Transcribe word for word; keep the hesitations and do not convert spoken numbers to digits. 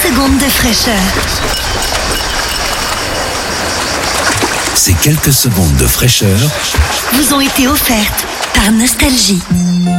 secondes de fraîcheur. Ces quelques secondes de fraîcheur vous ont été offertes par Nostalgie.